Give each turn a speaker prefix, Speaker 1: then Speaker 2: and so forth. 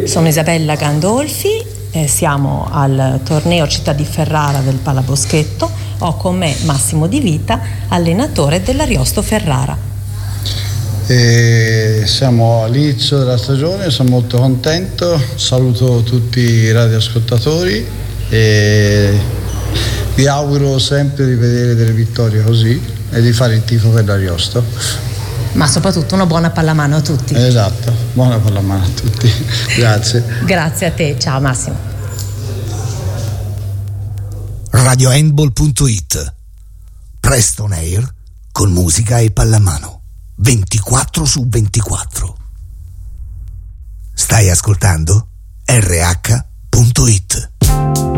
Speaker 1: Sono Isabella Gandolfi, siamo al torneo Città di Ferrara del Palaboschetto. Ho con me Massimo Di Vita, allenatore dell'Ariosto Ferrara.
Speaker 2: Siamo all'inizio della stagione, sono molto contento, saluto tutti i radioascoltatori e vi auguro sempre di vedere delle vittorie così e di fare il tifo per l'Ariosto.
Speaker 1: Ma soprattutto una buona pallamano a tutti.
Speaker 2: Esatto, buona pallamano a tutti. Grazie.
Speaker 1: Grazie a te, ciao Massimo.
Speaker 3: RadioHandball.it. Presto on air con musica e pallamano 24/24. Stai ascoltando RH.it.